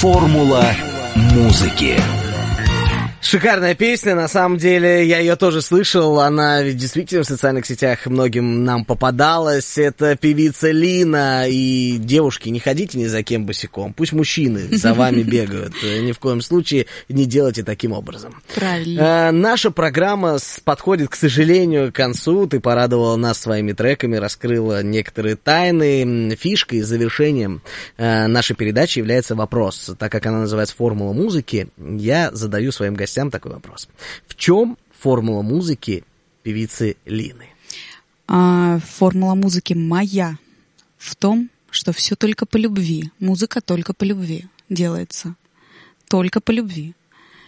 Формула музыки. Шикарная песня, на самом деле, я ее тоже слышал, она ведь действительно в социальных сетях многим нам попадалась. Это певица Лина, и девушки, не ходите ни за кем босиком, пусть мужчины за вами бегают, ни в коем случае не делайте таким образом. Правильно. Наша программа подходит, к сожалению, к концу, ты порадовала нас своими треками, раскрыла некоторые тайны. Фишкой и завершением нашей передачи является вопрос, так как она называется «Формула музыки», я задаю своим гостям такой вопрос. В чем формула музыки певицы Лины? Формула музыки моя в том, что все только по любви. Музыка только по любви делается. Только по любви.